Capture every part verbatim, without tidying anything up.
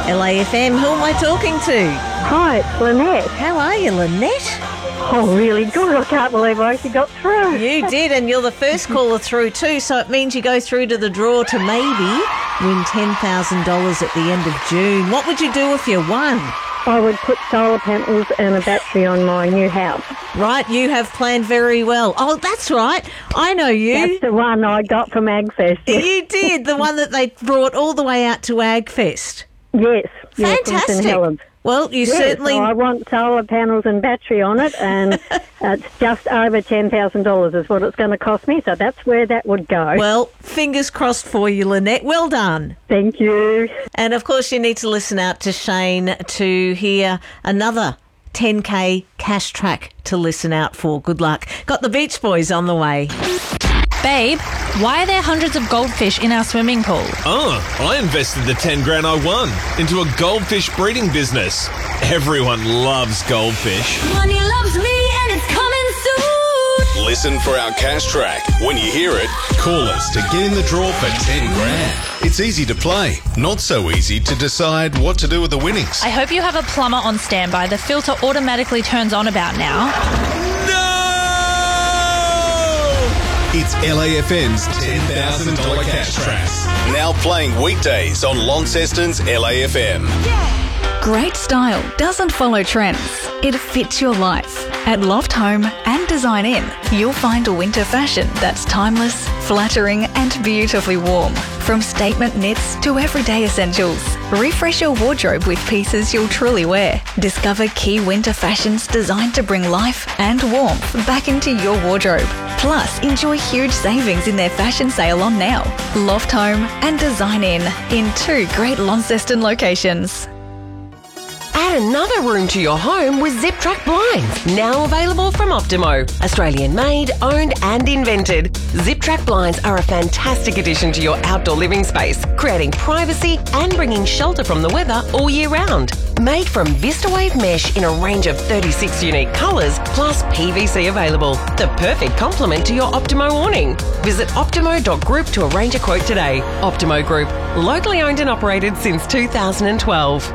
L A F M, who am I talking to? Hi, it's Lynette. How are you, Lynette? Oh, really good. I can't believe I actually got through. You did, and you're the first caller through too, so it means you go through to the draw to maybe win ten thousand dollars at the end of June. What would you do if you won? I would put solar panels and a battery on my new house. Right, you have planned very well. Oh, that's right. I know you. That's the one I got from AgFest. Yes. You did, the one that they brought all the way out to AgFest. Yes. yes, from St Fantastic. Helens. Well, you Yes, certainly... so I want solar panels and battery on it, and it's just over ten thousand dollars is what it's going to cost me, so that's where that would go. Well, fingers crossed for you, Lynette. Well done. Thank you. And, of course, you need to listen out to Shane to hear another ten K cash track to listen out for. Good luck. Got the Beach Boys on the way. Babe, why are there hundreds of goldfish in our swimming pool? Oh, I invested the ten grand I won into a goldfish breeding business. Everyone loves goldfish. Money loves me and it's coming soon. Listen for our cash track. When you hear it, call us to get in the draw for ten grand. It's easy to play, not so easy to decide what to do with the winnings. I hope you have a plumber on standby. The filter automatically turns on about now. It's L A F M's ten thousand dollars cash tracks. Now playing weekdays on Launceston's L A F M. Great style doesn't follow trends. It fits your life. At Loft Home and Design Inn, you'll find a winter fashion that's timeless, flattering and beautifully warm. From statement knits to everyday essentials, refresh your wardrobe with pieces you'll truly wear. Discover key winter fashions designed to bring life and warmth back into your wardrobe. Plus, enjoy huge savings in their fashion sale on now. Loft Home and Design Inn in two great Launceston locations. Add another room to your home with ZipTrack blinds, now available from Optimo. Australian made, owned and invented. ZipTrack blinds are a fantastic addition to your outdoor living space, creating privacy and bringing shelter from the weather all year round. Made from VistaWave mesh in a range of thirty-six unique colours, plus P V C available. The perfect complement to your Optimo awning. Visit optimo dot group to arrange a quote today. Optimo Group, locally owned and operated since two thousand twelve.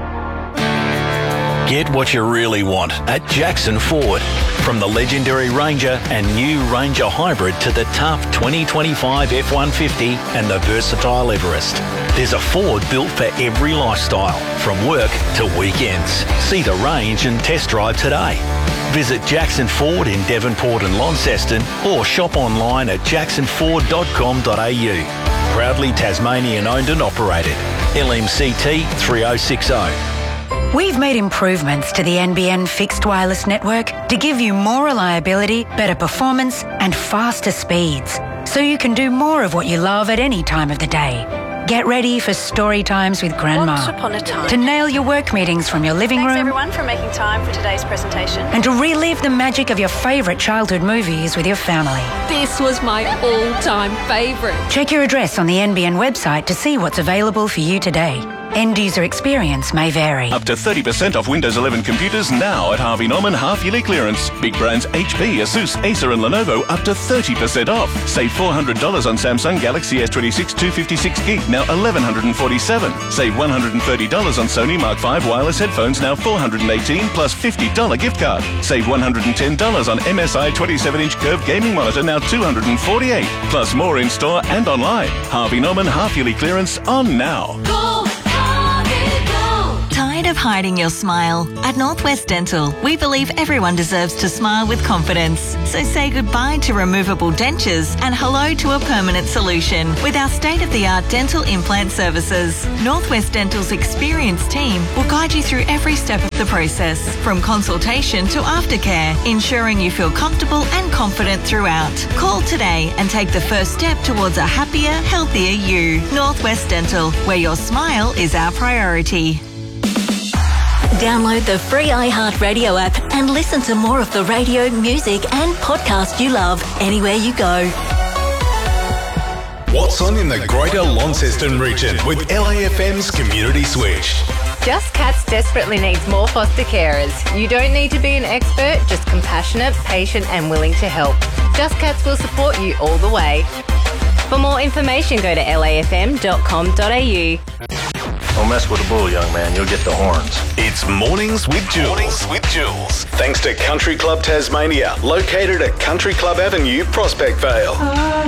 Get what you really want at Jackson Ford. From the legendary Ranger and new Ranger Hybrid to the tough twenty twenty-five F one fifty and the versatile Everest. There's a Ford built for every lifestyle, from work to weekends. See the range and test drive today. Visit Jackson Ford in Devonport and Launceston or shop online at jackson ford dot com dot a u. Proudly Tasmanian owned and operated. L M C T three oh six oh. We've made improvements to the N B N fixed wireless network to give you more reliability, better performance and faster speeds, so you can do more of what you love at any time of the day. Get ready for story times with Grandma. Once upon a time. To nail your work meetings from your living Thanks room. everyone for making time for today's presentation. And to relive the magic of your favourite childhood movies with your family. This was my all-time favourite. Check your address on the N B N website to see what's available for you today. End user experience may vary. Up to thirty percent off Windows eleven computers now at Harvey Norman half-yearly clearance. Big brands H P, Asus, Acer and Lenovo up to thirty percent off. Save four hundred dollars on Samsung Galaxy S twenty-six two fifty-six gig, now eleven forty-seven dollars. Save one hundred thirty dollars on Sony Mark five wireless headphones, now four hundred eighteen dollars plus fifty dollars gift card. Save one hundred ten dollars on M S I twenty-seven inch curved gaming monitor, now two hundred forty-eight dollars. Plus more in store and online. Harvey Norman half-yearly clearance on now. Go, Harvey, go. Tired of hiding your smile? At Northwest Dental, we believe everyone deserves to smile with confidence. So say goodbye to removable dentures and hello to a permanent solution with our state-of-the-art dental implant services. Northwest Dental's experienced team will guide you through every step of the process, from consultation to aftercare, ensuring you feel comfortable and confident throughout. Call today and take the first step towards a happier, healthier you. Northwest Dental, where your smile is our priority. Download the free iHeartRadio app and listen to more of the radio, music and podcast you love anywhere you go. What's on in the Greater Launceston region with L A F M's Community Switch? Just Cats desperately needs more foster carers. You don't need to be an expert, just compassionate, patient and willing to help. Just Cats will support you all the way. For more information, go to l a f m dot com dot a u. Don't mess with the bull, young man. You'll get the horns. It's Mornings with Jules. Mornings with Jules. Thanks to Country Club Tasmania, located at Country Club Avenue, Prospect Vale.